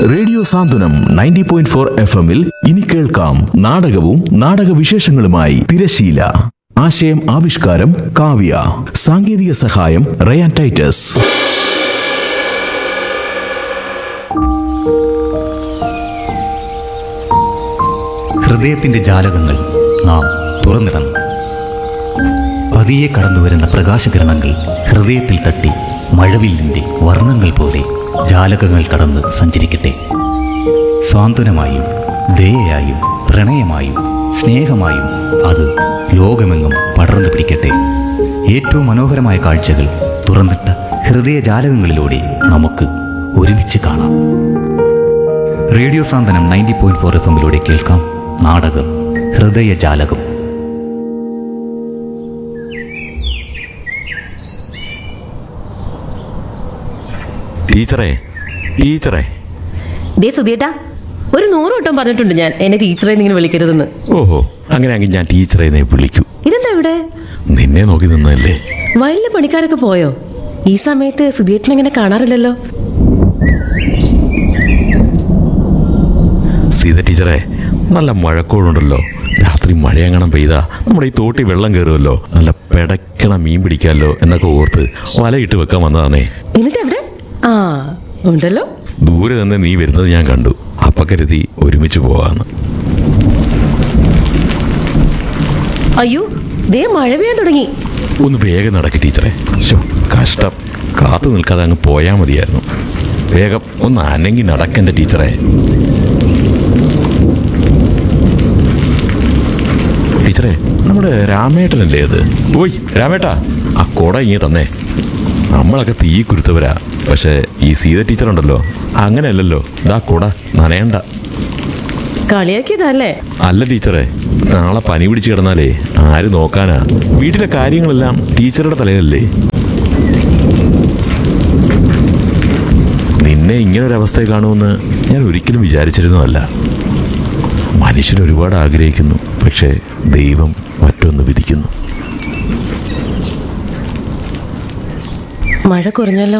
Radio സാന്ത്വനം 90.4 FM-ൽ ഇനി കേൾക്കാം നാടകവും നാടകവിശേഷങ്ങളുമായി തിരശീല. ആശയം ആവിഷ്കാരം കാവ്യ. സാങ്കേതിക സഹായം റയാൻ ടൈറ്റസ്. ഹൃദയത്തിന്റെ ജാലകങ്ങൾ നാം തുറന്നിടണം. പതിയെ കടന്നുവരുന്ന പ്രകാശകിരണങ്ങൾ ഹൃദയത്തിൽ തട്ടി മഴവില്ലിന്റെ വർണ്ണങ്ങൾ പോലെ ജാലകങ്ങൾ കടന്ന് സഞ്ചരിക്കട്ടെ. സാന്ത്വനമായും ദയയായും പ്രണയമായും സ്നേഹമായും അത് ലോകമെങ്ങും പടർന്നു പിടിക്കട്ടെ. ഏറ്റവും മനോഹരമായ കാഴ്ചകൾ തുറന്നിട്ട ഹൃദയജാലകങ്ങളിലൂടെ നമുക്ക് ഒരുമിച്ച് കാണാം. റേഡിയോ സാന്ത്വനം 90.4 FM-ലൂടെ കേൾക്കാം നാടകം ഹൃദയജാലകം. ടീച്ചറേ ദേ സുധിയേട്ടാ, ഒരു 100 വട്ടം പറഞ്ഞിട്ടുണ്ട് ഞാൻ എന്നെ ടീച്ചറെ ഇങ്ങനെ വിളിക്കരുതെന്ന്. ഓഹോ, അങ്ങനെയാണെങ്കിൽ ഞാൻ ടീച്ചറെ വിളിക്കൂ. ഇതെന്താ ഇവിടെ? നിന്നെ നോക്കി നിന്നല്ലേ. വയലിലെ പണിക്കാരൊക്കെ പോയോ? ഈ സമയത്ത് സുധിയേട്ടനെ ഇങ്ങനെ കാണാറില്ലല്ലോ. സീത ടീച്ചറെ, നല്ല മഴക്കോളുണ്ടല്ലോ. രാത്രി മഴയങ്ങനെ പെയ്താ നമ്മുടെ ഈ തോട്ടി വെള്ളം കയറുമല്ലോ. നല്ല പെടക്കണ മീൻ പിടിക്കാമല്ലോ എന്നൊക്കെ ഓർത്ത് വലയിട്ട് വെക്കാൻ വന്നതാണേ. എന്നിട്ട് എവിടെ? ആ ഉണ്ടല്ലോ. ദൂരെ തന്നെ നീ വരുന്നത് ഞാൻ കണ്ടു. അപ്പ കരുതി ഒരുമിച്ച് പോവാന്ന്. അയ്യോ, ദേ മഴ പെയ്യാൻ തുടങ്ങി. ഒന്ന് വേഗം നടക്കി ടീച്ചറെ. കഷ്ടം, കാത്തു നിൽക്കാതെ അങ്ങ് പോയാൽ മതിയായിരുന്നു. വേഗം ഒന്ന് അനങ്ങി നടക്കണ്ട ടീച്ചറെ. ടീച്ചറെ, നമ്മുടെ രാമേട്ടനല്ലേ അത്? ഓയ് രാമേട്ടാ, ആ കൊട ഇങ്ങനെ തന്നേ. നമ്മളൊക്കെ തീ കുരുത്തവരാ. പക്ഷെ ഈ സീത ടീച്ചറുണ്ടല്ലോ, അങ്ങനെയല്ലല്ലോ. ഇതാ കൊട, നനയണ്ട. കളിയാക്കിയതല്ലേ? അല്ല ടീച്ചറെ, നാളെ പനി പിടിച്ച് കിടന്നാലേ ആര് നോക്കാനാ? വീട്ടിലെ കാര്യങ്ങളെല്ലാം ടീച്ചറുടെ തലയിലല്ലേ. നിന്നെ ഇങ്ങനൊരവസ്ഥയിൽ കാണുമെന്ന് ഞാൻ ഒരിക്കലും വിചാരിച്ചിരുന്നതല്ല. മനുഷ്യൻ ഒരുപാട് ആഗ്രഹിക്കുന്നു, പക്ഷേ ദൈവം മറ്റൊന്ന് വിധിക്കുന്നു. മഴ കുറഞ്ഞല്ലോ.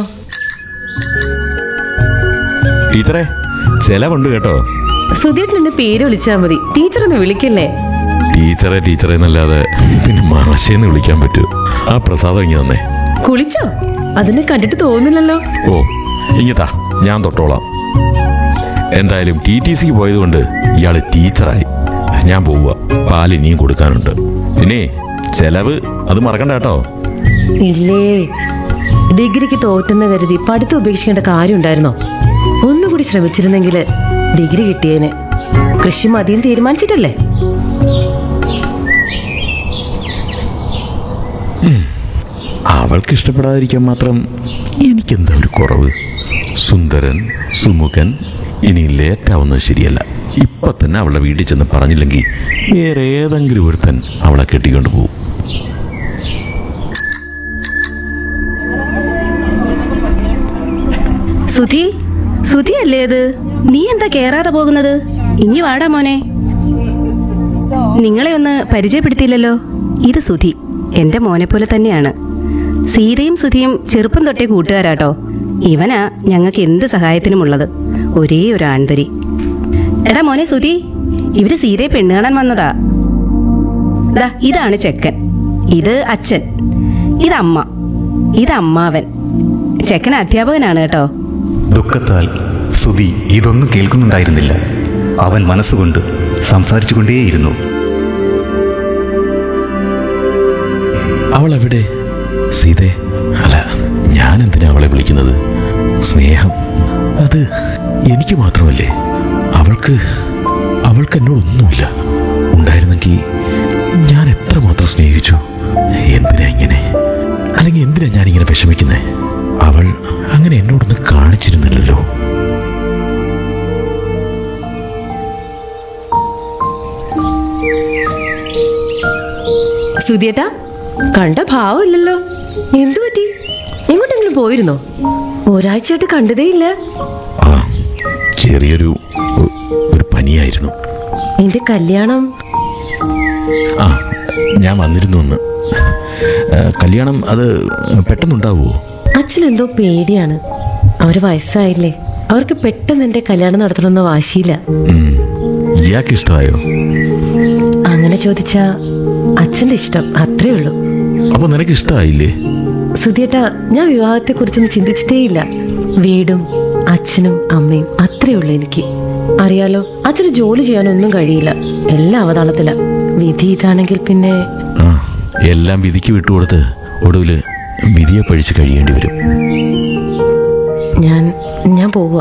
ടീച്ചറെ, ചെലവുണ്ട് കേട്ടോ. സുധിയേട്ടൻ എന്നെ പേര് വിളിച്ചാൽ മതി, ടീച്ചറൊന്ന് വിളിക്കല്ലേ. ടീച്ചറെ എന്നല്ലാതെ പിന്നെ മാഷേന്ന് വിളിക്കാൻ പറ്റൂ. ആ പ്രസാദം ഇങ്ങനെ തന്നെ. കുളിച്ചോ? അതിനെ കണ്ടിട്ട് തോന്നുന്നില്ലല്ലോ. ഓ, ഇങ്ങത്താ, ഞാൻ തൊട്ടോളാം. എന്തായാലും TTCക്ക് പോയതുകൊണ്ട് ഇയാള് ടീച്ചറായി. ഞാൻ പോവുക. പാല് ഇനിയും കൊടുക്കാനുണ്ട്. പിന്നെ ചെലവ് അത് മറക്കണ്ട കേട്ടോ. ഇല്ലേ, ഡിഗ്രിക്ക് തോറ്റെന്ന് കരുതി പഠിത്തം ഉപേക്ഷിക്കേണ്ട കാര്യം ഉണ്ടായിരുന്നോ? ഒന്നുകൂടി ശ്രമിച്ചിരുന്നെങ്കിൽ ഡിഗ്രി കിട്ടിയേനെ. കൃഷി മതിയും തീരുമാനിച്ചിട്ടല്ലേ. അവൾക്ക് ഇഷ്ടപ്പെടാതിരിക്കാൻ മാത്രം എനിക്കെന്താ ഒരു കുറവ്? സുന്ദരൻ, സുമുഖൻ, ഇനി ലേറ്റാവുന്നത് ശരിയല്ല. ഇപ്പൊ തന്നെ അവളുടെ വീട്ടിൽ ചെന്ന് പറഞ്ഞില്ലെങ്കിൽ വേറെ ഏതെങ്കിലും ഒരുത്തൻ അവളെ കെട്ടിക്കൊണ്ട് പോകും. സുധി അല്ലേ അത്? നീ എന്താ കേറാതെ പോകുന്നത്? ഇനി വാടാ മോനെ. നിങ്ങളെ ഒന്ന് പരിചയപ്പെടുത്തിയില്ലല്ലോ. ഇത് സുധി, എന്റെ മോനെ പോലെ തന്നെയാണ്. സീതയും സുധിയും ചെറുപ്പം തൊട്ടേ കൂട്ടുകാരാട്ടോ. ഇവനാ ഞങ്ങൾക്ക് എന്ത് സഹായത്തിനുമുള്ളത്. ഒരേ ഒരു ആൺതരി. എടാ മോനെ സുധി, ഇവര് സീതയെ പെണ്ണ് കാണാൻ വന്നതാ. ദാ ഇതാണ് ചെക്കൻ, ഇത് അച്ഛൻ, ഇതമ്മ, ഇതമ്മാവൻ. ചെക്കൻ അധ്യാപകനാണ് കേട്ടോ. ദുഃഖത്താൽ സുധി ഇതൊന്നും കേൾക്കുന്നുണ്ടായിരുന്നില്ല. അവൻ മനസ്സുകൊണ്ട് സംസാരിച്ചുകൊണ്ടേയിരുന്നു. അവളെവിടെ? സീതേ? അല്ല, ഞാൻ എന്തിനാ അവളെ വിളിക്കുന്നത്? സ്നേഹം അത് എനിക്ക് മാത്രമല്ലേ? അവൾക്ക് എന്നോടൊന്നുമില്ല. ഉണ്ടായിരുന്നെങ്കിൽ ഞാൻ എത്രമാത്രം സ്നേഹിച്ചു. എന്തിനാ ഇങ്ങനെ? അല്ലെങ്കിൽ എന്തിനാ ഞാനിങ്ങനെ വിഷമിക്കുന്നേ? അവൾ അങ്ങനെ എന്നോടൊന്നും കാണിച്ചിരുന്നില്ലല്ലോ. സുധിയേട്ടാ, കണ്ട ഭാവമില്ലല്ലോ. എന്തു പറ്റി? എങ്ങോട്ടെങ്കിലും പോയിരുന്നോ? ഒരാഴ്ചയായിട്ട് കണ്ടതേയില്ല. ആ, ചെറിയൊരു പനിയായിരുന്നു. എന്റെ കല്യാണം? ആ, ഞാൻ വന്നിരുന്നു ഒന്ന്. കല്യാണം അത് പെട്ടെന്നുണ്ടാവുമോ? അച്ഛനെന്തോ പേടിയാണ്. അവര് വയസ്സായില്ലേ. അവർക്ക് പെട്ടെന്ന് എൻ്റെ കല്യാണം നടത്തണമെന്ന വാശിയില്ല. ഇയാൾക്ക് ഇഷ്ടമായോ? അങ്ങനെ ചോദിച്ചാ അച്ഛൻ്റെ ഇഷ്ടം അത്രേ ഉള്ളൂ. അപ്പൊ നിനക്ക് ഇഷ്ടമായില്ലേ? സുധിയേട്ടാ, ഞാൻ വിവാഹത്തെക്കുറിച്ചൊന്നും ചിന്തിച്ചിട്ടേയില്ല. വീടും അച്ഛനും അമ്മയും അത്രേ ഉള്ളൂ എനിക്ക്. അറിയാലോ, അച്ഛന് ജോലി ചെയ്യാനൊന്നും കഴിയില്ല, എല്ലാം അവതാളത്തില. വിധി ഇതാണെങ്കിൽ പിന്നെ എല്ലാം വിധിക്ക് വിട്ടുകൊടുത്ത് ഒടുവില് വിധിയെ പഴിച്ച് കഴിയേണ്ടി വരും. ഞാൻ പോവുക.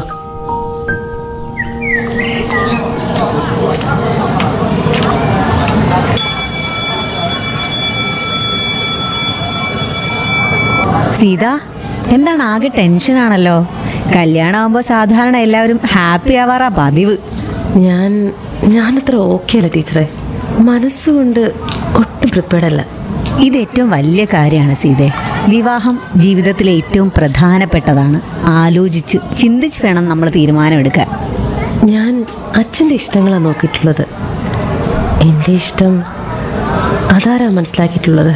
സീത, എന്താണ് ആകെ ടെൻഷനാണല്ലോ? കല്യാണമാകുമ്പോൾ സാധാരണ എല്ലാവരും ഹാപ്പി ആവാറാ പതിവ്. ഞാനത്ര ഓക്കെ അല്ല ടീച്ചറെ. മനസ്സുകൊണ്ട് ഒട്ടും പ്രിപ്പയർഡ് അല്ല. ഇത് ഏറ്റവും വലിയ കാര്യമാണ് സീതെ. വിവാഹം ജീവിതത്തിലെ ഏറ്റവും പ്രധാനപ്പെട്ടതാണ്. ആലോചിച്ച് ചിന്തിച്ച് വേണം നമ്മൾ തീരുമാനമെടുക്കാൻ. ഞാൻ അച്ഛൻ്റെ ഇഷ്ടങ്ങളാണ് നോക്കിയിട്ടുള്ളത്. എൻ്റെ ഇഷ്ടം അതാരാ മനസ്സിലാക്കിയിട്ടുള്ളത്?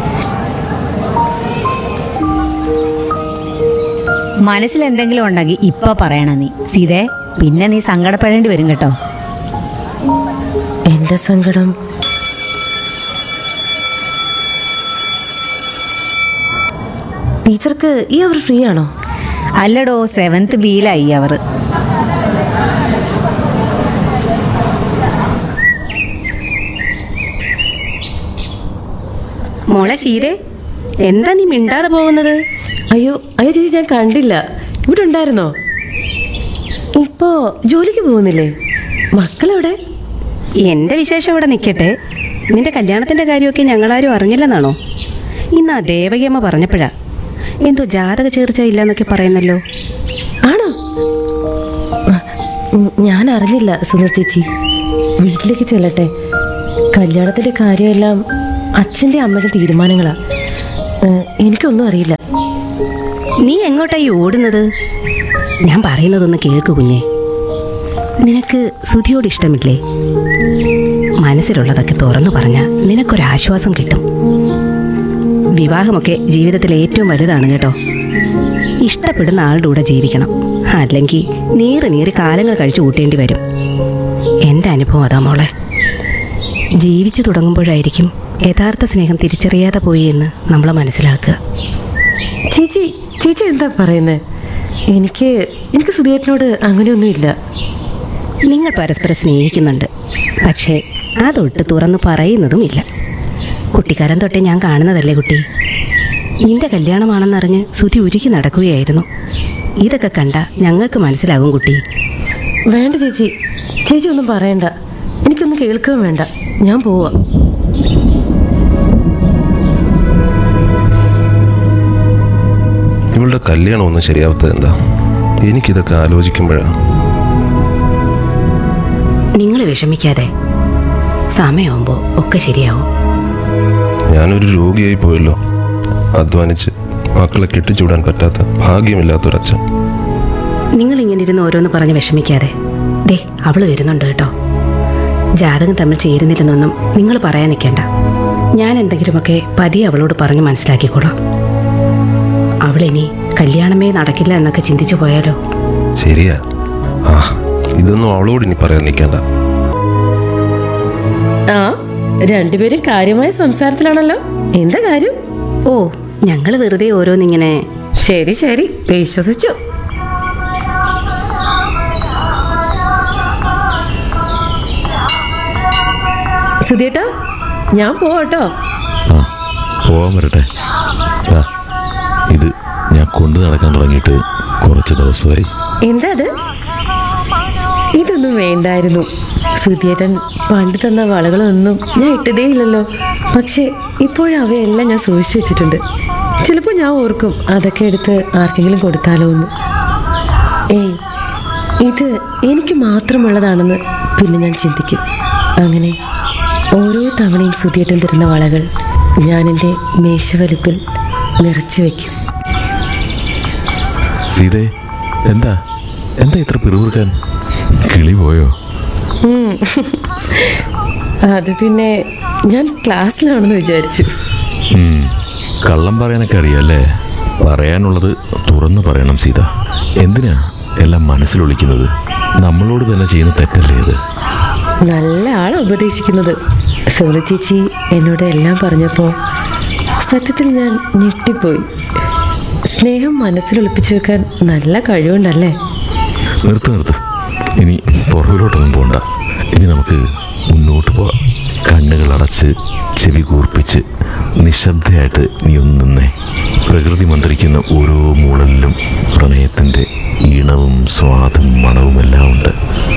മനസ്സിൽ എന്തെങ്കിലും ഉണ്ടെങ്കിൽ ഇപ്പൊ പറയണം നീ സീതെ. പിന്നെ നീ സങ്കടപ്പെടേണ്ടി വരും കേട്ടോ. എൻ്റെ സങ്കടം ടീച്ചർക്ക് ഈ അവർ ഫ്രീ ആണോ? അല്ലടോ, 7th ബിയിലായി അവർ. മോളെ സീരെ, എന്താ നീ മിണ്ടാതെ പോകുന്നത്? അയ്യോ ചേച്ചി, ഞാൻ കണ്ടില്ല. ഇവിടെ ഉണ്ടായിരുന്നോ? ഇപ്പോ ജോലിക്ക് പോകുന്നില്ലേ? മക്കളെവിടെ? എന്റെ വിശേഷം ഇവിടെ നിൽക്കട്ടെ. നിന്റെ കല്യാണത്തിന്റെ കാര്യമൊക്കെ ഞങ്ങളാരും അറിഞ്ഞില്ലെന്നാണോ? ഇന്ന് ആ ദേവകിയമ്മ പറഞ്ഞപ്പോഴാ എന്തോ ജാതക ചേർച്ച ഇല്ലെന്നൊക്കെ പറയുന്നല്ലോ. ആണോ? ഞാൻ അറിഞ്ഞില്ല സുനിൽ ചേച്ചി. വീട്ടിലേക്ക് ചെല്ലട്ടെ. കല്യാണത്തിന്റെ കാര്യമെല്ലാം അച്ഛൻ്റെ അമ്മയുടെ തീരുമാനങ്ങളാ. എനിക്കൊന്നും അറിയില്ല. നീ എങ്ങോട്ടായി ഓടുന്നത്? ഞാൻ പറയുന്നതൊന്ന് കേൾക്ക് കുഞ്ഞേ. നിനക്ക് സുധിയോട് ഇഷ്ടമില്ലേ? മനസ്സിലുള്ളതൊക്കെ തുറന്നു പറഞ്ഞാൽ നിനക്കൊരാശ്വാസം കിട്ടും. വിവാഹമൊക്കെ ജീവിതത്തിൽ ഏറ്റവും വലുതാണ് കേട്ടോ. ഇഷ്ടപ്പെടുന്ന ആളുടെ കൂടെ ജീവിക്കണം. അല്ലെങ്കിൽ നീറി കാലങ്ങൾ കഴിച്ചു കൂട്ടേണ്ടി വരും. എൻ്റെ അനുഭവം അതാ മോളെ. ജീവിച്ചു തുടങ്ങുമ്പോഴായിരിക്കും യഥാർത്ഥ സ്നേഹം തിരിച്ചറിയാതെ പോയി എന്ന് നമ്മൾ മനസ്സിലാക്കുക. ചേച്ചി എന്താ പറയുന്നത്? എനിക്ക് സുധിയേട്ടനോട് അങ്ങനെയൊന്നുമില്ല. നിങ്ങൾ പരസ്പരം സ്നേഹിക്കുന്നുണ്ട്, പക്ഷേ അതൊട്ട് തുറന്ന് പറയുന്നതുമില്ല. കുട്ടിക്കാലം തൊട്ടേ ഞാൻ കാണുന്നതല്ലേ കുട്ടി. നിന്റെ കല്യാണമാണെന്നറിഞ്ഞ് സുധി ഉരുക്കി നടക്കുകയായിരുന്നു. ഇതൊക്കെ കണ്ട ഞങ്ങൾക്ക് മനസ്സിലാകും കുട്ടി. വേണ്ട ചേച്ചി ഒന്നും പറയണ്ട. എനിക്കൊന്നും കേൾക്കുകയും വേണ്ട. ഞാൻ പോവാ. ഇവളുടെ കല്യാണം ഒന്നും ശരിയാവാത്തത് എന്താ? എനിക്കിതൊക്കെ ആലോചിക്കുമ്പോഴാണ്. നിങ്ങൾ വിഷമിക്കാതെ, സമയമാകുമ്പോൾ ഒക്കെ ശരിയാവും. ഞാനൊരു രോഗിയായി പോയല്ലോ. അധ്വാനിച്ച് മക്കളെ കെട്ടിച്ചുവിടാൻ പറ്റാത്ത ഭാഗ്യമില്ലാത്തൊരച്ഛൻ. നിങ്ങൾ ഇങ്ങനെ ഇരുന്ന് ഓരോന്ന് പറഞ്ഞ് വിഷമിക്കാതെ. ദേ, അവള് വരുന്നുണ്ട് കേട്ടോ. ജാതകം തമ്മിൽ ചേരുന്നില്ലെന്നൊന്നും നിങ്ങൾ പറയാൻ നിൽക്കേണ്ട. ഞാൻ എന്തെങ്കിലുമൊക്കെ പതിയെ അവളോട് പറഞ്ഞ് മനസ്സിലാക്കിക്കോളാം. അവളിനി കല്യാണമേ നടക്കില്ല എന്നൊക്കെ ചിന്തിച്ചു പോയാലോ? ശരിയാ. ഇതൊന്നും അവളോട് ഇനി പറയാൻ നിൽക്കേണ്ട. രണ്ടുപേരും കാര്യമായ സംസാരത്തിലാണല്ലോ. എന്താ കാര്യം? ഓ, ഞങ്ങൾ വെറുതെ ഓരോന്നിങ്ങനെ. ശരി, വിശ്വസിച്ചു. സുധിയേട്ടാ, ഞാൻ പോവാട്ടോ. പോവാൻ വരട്ടെ. ഇത് ഞാൻ കൊണ്ടു നടക്കാൻ തുടങ്ങിയിട്ട് കുറച്ച് ദിവസമായി. എന്താ അത്? ഇതൊന്നും വേണ്ടായിരുന്നു. സുധിയേട്ടൻ പണ്ട് തന്ന വളകളൊന്നും ഞാൻ ഇട്ടതേ ഇല്ലല്ലോ. പക്ഷെ ഇപ്പോഴവയെല്ലാം ഞാൻ സൂക്ഷിച്ചു വെച്ചിട്ടുണ്ട്. ചിലപ്പോൾ ഞാൻ ഓർക്കും അതൊക്കെ എടുത്ത് ആർക്കെങ്കിലും കൊടുത്താലോ എന്ന്. ഇത് എനിക്ക് മാത്രമുള്ളതാണെന്ന് പിന്നെ ഞാൻ ചിന്തിക്കും. അങ്ങനെ ഓരോ തവണയും സുധിയേട്ടൻ തരുന്ന വളകൾ ഞാൻ എൻ്റെ മേശവലിപ്പിൽ നിറച്ചു വയ്ക്കും. സീതേ, എന്താ ഇത്ര പിറുപിറുക്കാൻ? കിളി പോയോ? അത് പിന്നെ ഞാൻ ക്ലാസ്സിലാണെന്ന് വിചാരിച്ചു. കള്ളം പറയാനൊക്കെ അറിയാല്ലേ? പറയാനുള്ളത് തുറന്നു പറയണം സീത. എന്തിനാ എല്ലാം മനസ്സിലൊളിക്കുന്നത്? നമ്മളോട് തന്നെ ചെയ്യുന്ന തെറ്റല്ലേ ഇത്? നല്ല ആളെ ഉപദേശിക്കുന്നത്. സുമതി ചേച്ചി എന്നോട് എല്ലാം പറഞ്ഞപ്പോൾ സത്യത്തിൽ ഞാൻ ഞെട്ടിപ്പോയി. സ്നേഹം മനസ്സിലൊളിപ്പിച്ചു വെക്കാൻ നല്ല കഴിവുണ്ടല്ലേ? നിർത്ത്. ഇനി പുറകിലോട്ടൊന്നും പോകണ്ട. ഇനി നമുക്ക് മുന്നോട്ട് പോവാം. കണ്ണുകൾ അടച്ച് ചെവി കൂർപ്പിച്ച് നിശബ്ദയായിട്ട് നീ ഒന്ന് നിന്നേ. പ്രകൃതി മന്ത്രിക്കുന്ന ഓരോ മൂളലിലും പ്രണയത്തിൻ്റെ ഈണവും സ്വാദും മണവും എല്ലാം ഉണ്ട്.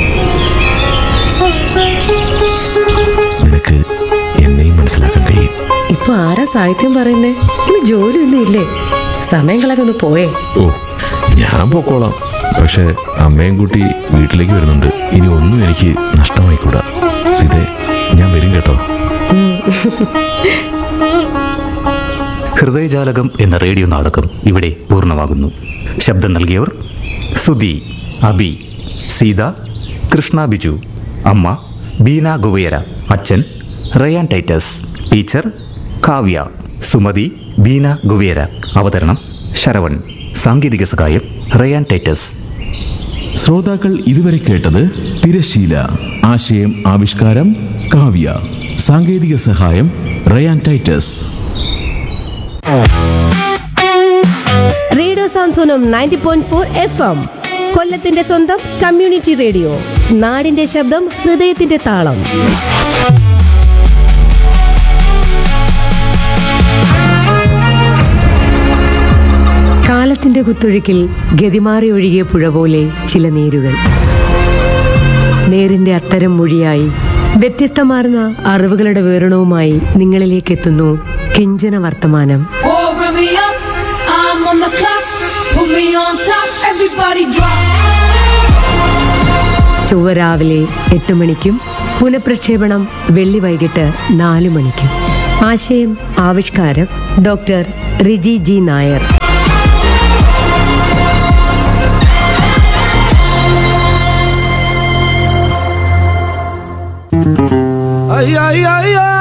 നിനക്ക് എന്നെയും മനസ്സിലാക്കാൻ കഴിയും. ഇപ്പൊ ആരാ സാഹിത്യം പറയുന്നേ? ഇന്ന് ജോലിയൊന്നും ഇല്ലേ? സമയം കളയാതൊന്ന് പോയേ. ഓ, ഞാൻ പൊക്കോളാം. പക്ഷെ അമ്മയും കൂട്ടി വീട്ടിലേക്ക് വരുന്നുണ്ട്. ഇനി ഒന്നും എനിക്ക് നഷ്ടമായിക്കൂടാ. സീതേ, ഞാൻ വരും കേട്ടോ. ഹൃദയജാലകം എന്ന റേഡിയോ നാടകം ഇവിടെ പൂർണ്ണമാകുന്നു. ശബ്ദം നൽകിയവർ സുധി, അബി, സീത, കൃഷ്ണ ബിജു, അമ്മ ബീന ഗുവേര, അച്ഛൻ Ryan Titus, teacher Kavya, Sumathi Beena Guevara, അവതരണം ശരവൺ, സാങ്കേതിക സഹായം റയാൻ ടൈറ്റസ്. ശ്രോതാക്കൾ ഇതുവരെ കേട്ടത് തിരശീല. ആശയം ആവിഷ്കാരം കാവ്യ. സാങ്കേതിക സഹായം റയാൻ ടൈറ്റസ്. റേഡിയോ സാന്ത്വനം 90.4 FM, കൊല്ലത്തിന്റെ സ്വന്തം കമ്മ്യൂണിറ്റി റേഡിയോ. നാടിന്റെ ശബ്ദം, ഹൃദയത്തിന്റെ താളം. കാലത്തിന്റെ കുത്തൊഴുക്കിൽ ഗതിമാറി ഒഴുകിയ പുഴ പോലെ ചില നേരുകൾ. നേരിന്റെ അത്തരം മൊഴിയായി വ്യത്യസ്തമാർന്ന അറിവുകളുടെ വിവരണവുമായി നിങ്ങളിലേക്ക് എത്തുന്നു കിഞ്ചന വർത്തമാനം. ചൊവ്വ രാവിലെ 8 മണിക്കും പുനഃപ്രക്ഷേപണം വെള്ളി വൈകിട്ട് 4 മണിക്കും. ആശയം ആവിഷ്കാരം doctor Riji G Nair. Ay, ay, ay, ay.